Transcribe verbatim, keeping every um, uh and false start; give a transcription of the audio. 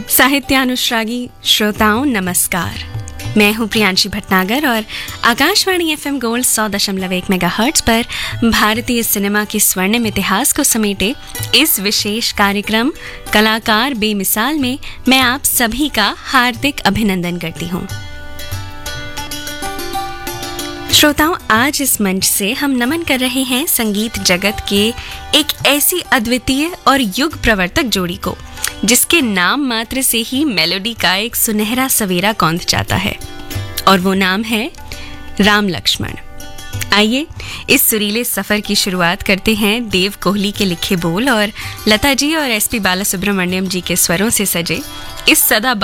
साहित्यानुश्रागी श्रोताओं नमस्कार। मैं हूं प्रियांशी भटनागर और आकाशवाणी एफएम गोल्ड सौ दशमलव एक मेगाहर्ट्ज पर भारतीय सिनेमा के स्वर्णिम इतिहास को समेटे इस विशेष कार्यक्रम कलाकार बेमिसाल में मैं आप सभी का हार्दिक अभिनंदन करती हूं। श्रोताओं, आज इस मंच से हम नमन कर रहे हैं संगीत जगत के एक ऐसी अद्वितीय और युग प्रवर्तक जोड़ी को जिसके नाम मात्र से ही मेलोडी का एक सुनहरा सवेरा कौंध जाता है, और वो नाम है राम लक्ष्मण। आइए इस सुरीले सफर की शुरुआत करते हैं देव कोहली के लिखे बोल और लता जी और एसपी बालासुब्रमण्यम जी के स्वरों से सजे इस सदा